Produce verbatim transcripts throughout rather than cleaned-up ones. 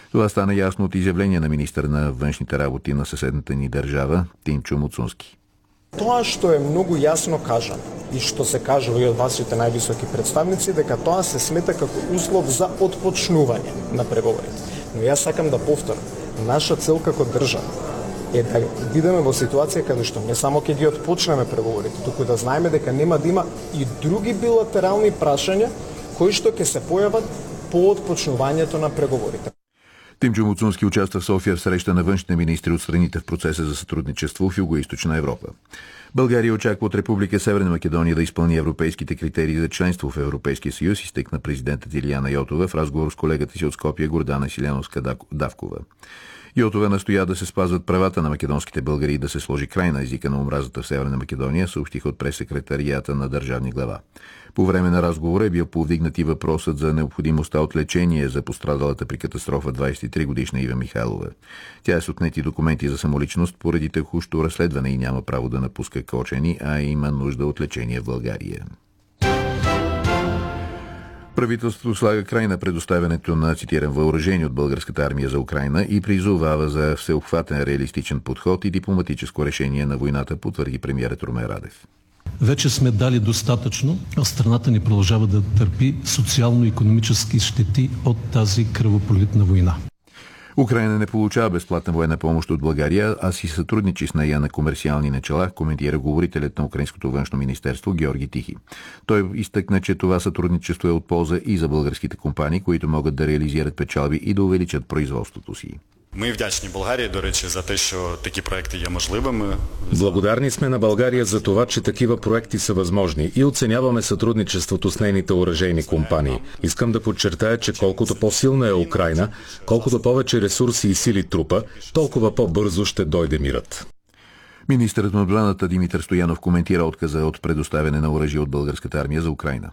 Това стана ясно от изявление на министър на външните работи на съседната ни държава Тимчо Муцунски. Това, що е много ясно кажано и що се кажува и от вашите най-високи представници, дека тоа се смета како услов за отпочнување на преговорите. Но јас сакам да повторам, наша цел како држава е да бидеме во ситуација каде што не само ќе ги отпочнеме преговорите, туку да знаеме дека нема да има и други билатерални прашања кои што ќе се појават по отпочнувањето на преговорите. Тимчо Муцунски участва в София в среща на външните министри от страните в процеса за сътрудничество в Югоизточна Европа. България очаква от Република Северна Македония да изпълни европейските критерии за членство в Европейския съюз, изтъкна президентът Илияна Йотова в разговор с колегата си от Скопие Гордана Силяновска-Давкова. Йотова настоя да се спазват правата на македонските българи и да се сложи край на езика на омразата в Северна Македония, съобщиха от прес-секретарията на държавни глава. По време на разговора е бил повдигнат и въпросът за необходимостта от лечение за пострадалата при катастрофа двадесет и три годишна Ива Михайлова. Тя е с отнети документи за самоличност поради текущо разследване и няма право да напуска Кочени, а има нужда от лечение в България. Правителството слага край на предоставянето на, цитирам, въоръжение от българската армия за Украйна и призовава за всеобхватен реалистичен подход и дипломатическо решение на войната, потвърди премиерът Румен Радев. Вече сме дали достатъчно, а страната ни продължава да търпи социално-икономически щети от тази кръвопролитна война. Украйна не получава безплатна военна помощ от България, а си сътрудничи с нея на комерциални начала, коментира говорителят на Украинското външно министерство Георги Тихи. Той изтъкна, че това сътрудничество е от полза и за българските компании, които могат да реализират печалби и да увеличат производството си. Ми вдячні Болгарії, до речі, за те, що такі проекти є можливими. Благодарни сме на България за това, че такива проекти са възможни и оценяваме сътрудничеството с нейните оръжейни компании. Искам да подчертая, че колкото по-силна е Украйна, колкото повече ресурси и сили трупа, толкова по-бързо ще дойде мирът. Министърът на отбраната Димитър Стоянов коментира отказа от предоставяне на оръжие от българската армия за Украйна.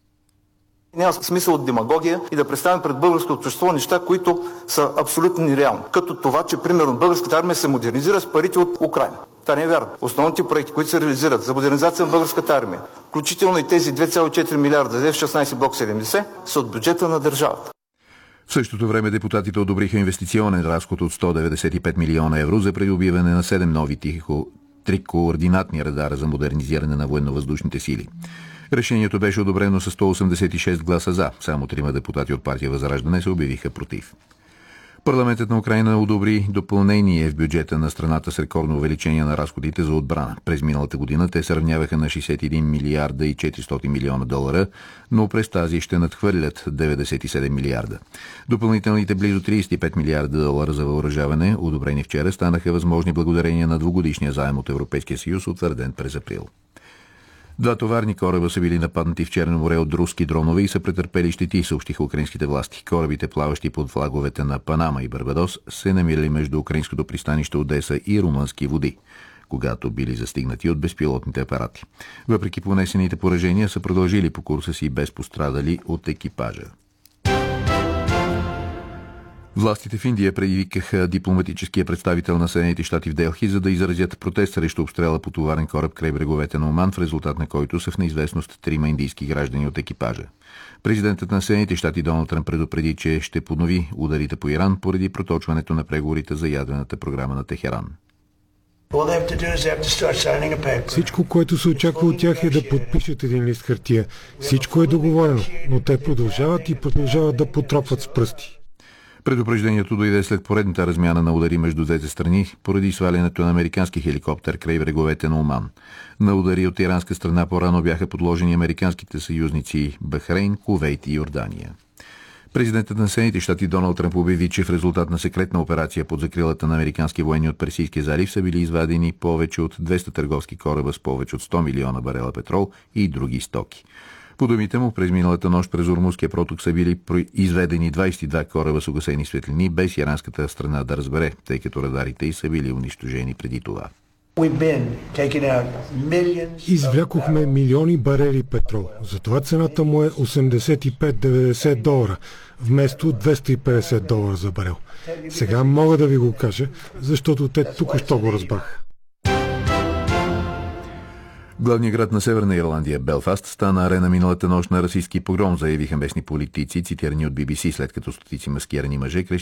Няма смисъл от демагогия и да представим пред българското общество неща, които са абсолютно нереални. Като това, че примерно българската армия се модернизира с парите от Украйна. Това не е вярно. Основните проекти, които се реализират за модернизация на българската армия, включително и тези две цяло и четири милиарда за Еф шестнадесет блок седемдесет, са от бюджета на държавата. В същото време депутатите одобриха инвестиционен разход от сто деветдесет и пет милиона евро за придобиване на седем нови тихо трикоординатни радара за модернизиране на военновъздушните сили. Решението беше одобрено с сто осемдесет и шест гласа за. Само трима депутати от партия Възраждане се обявиха против. Парламентът на Украйна одобри допълнение в бюджета на страната с рекордно увеличение на разходите за отбрана. През миналата година те се равняваха на шестдесет и един милиарда и четиристотин милиона долара, но през тази ще надхвърлят деветдесет и седем милиарда. Допълнителните близо тридесет и пет милиарда долара за въоръжаване, одобрени вчера, станаха възможни благодарение на двугодишния заем от Европейския съюз, утвърден през април. Два товарни кораба са били нападнати в Черно море от руски дронове и са претърпели щети, съобщиха украинските власти. Корабите, плаващи под флаговете на Панама и Барбадос, се намирали между украинското пристанище Одеса и румънски води, когато били застигнати от безпилотните апарати. Въпреки понесените поражения, са продължили по курса си без пострадали от екипажа. Властите в Индия предизвикаха дипломатическия представител на Съединените щати в Делхи, за да изразят протест срещу обстрела по товарен кораб край бреговете на Оман, в резултат на който са в неизвестност трима индийски граждани от екипажа. Президентът на Съединените щати Доналд Тръмп предупреди, че ще поднови ударите по Иран поради проточването на преговорите за ядрената програма на Техеран. Всичко, което се очаква от тях, е да подпишат един лист хартия. Всичко е договорено, но те продължават и продължават да потропват с пръсти. Предупреждението дойде след поредната размяна на удари между двете страни поради свалянето на американски хеликоптер край бреговете на Оман. На удари от иранска страна по-рано бяха подложени американските съюзници Бахрейн, Кувейт и Йордания. Президентът на Съединените щати Доналд Тръмп обяви, че в резултат на секретна операция под закрилата на американски военни от Персийския залив са били извадени повече от двеста търговски кораба с повече от сто милиона барела петрол и други стоки. По думите му, през миналата нощ през Ормузския проток са били изведени двадесет и два кораба с угасени светлини, без иранската страна да разбере, тъй като радарите й са били унищожени преди това. Извлякохме милиони барели петрол. Затова цената му е осемдесет и пет до деветдесет долара, вместо двеста и петдесет долара за барел. Сега мога да ви го кажа, защото те току-що го разбраха. Главният град на Северна Ирландия, Белфаст, стана арена миналата нощ на расистски погром, заявиха местни политици, цитирани от Би Би Си, след като стотици маскирани мъже